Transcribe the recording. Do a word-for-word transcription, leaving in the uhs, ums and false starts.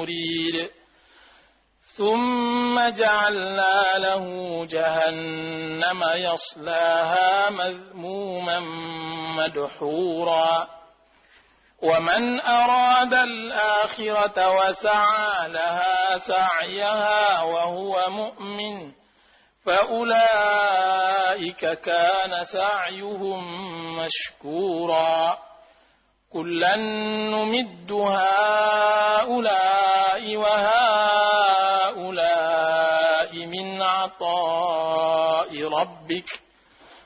نريد ثم جعلنا له جهنم يصلاها مذموما مدحورا ومن أراد الآخرة وسعى لها سعيها وهو مؤمن فأولئك كان سعيهم مشكورا كلا نمد هؤلاء وهؤلاء من عطاء ربك